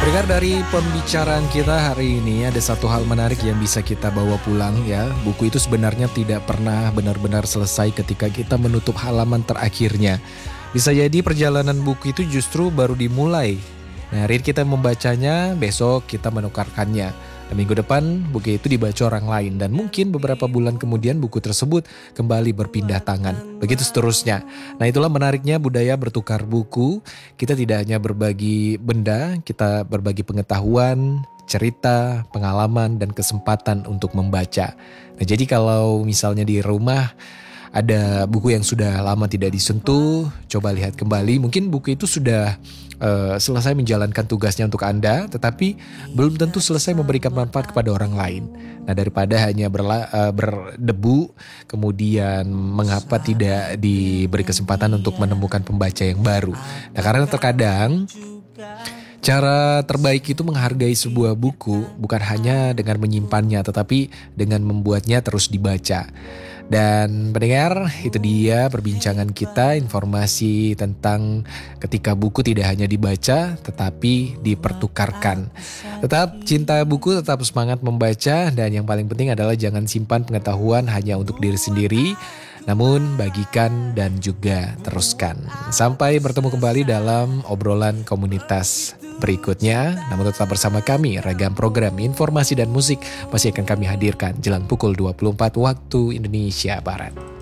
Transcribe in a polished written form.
Pendengar, dari pembicaraan kita hari ini ada satu hal menarik yang bisa kita bawa pulang ya. Buku itu sebenarnya tidak pernah benar-benar selesai ketika kita menutup halaman terakhirnya. Bisa jadi perjalanan buku itu justru baru dimulai. Nah, hari ini kita membacanya, besok kita menukarkannya. Dan minggu depan buku itu dibaca orang lain dan mungkin beberapa bulan kemudian buku tersebut kembali berpindah tangan. Begitu seterusnya. Nah, itulah menariknya budaya bertukar buku. Kita tidak hanya berbagi benda, kita berbagi pengetahuan, cerita, pengalaman, dan kesempatan untuk membaca. Nah, jadi kalau misalnya di rumah ada buku yang sudah lama tidak disentuh, coba lihat kembali. Mungkin buku itu sudah selesai menjalankan tugasnya untuk Anda, tetapi belum tentu selesai memberikan manfaat kepada orang lain. Nah, daripada hanya berdebu, kemudian mengapa tidak diberi kesempatan untuk menemukan pembaca yang baru. Nah, karena terkadang cara terbaik itu menghargai sebuah buku bukan hanya dengan menyimpannya, tetapi dengan membuatnya terus dibaca. Dan pendengar, itu dia perbincangan kita, informasi tentang ketika buku tidak hanya dibaca, tetapi dipertukarkan. Tetap cinta buku, tetap semangat membaca, dan yang paling penting adalah jangan simpan pengetahuan hanya untuk diri sendiri, namun bagikan dan juga teruskan. Sampai bertemu kembali dalam obrolan komunitas berikutnya. Namun tetap bersama kami, ragam program informasi dan musik masih akan kami hadirkan jelang pukul 24 waktu Indonesia Barat.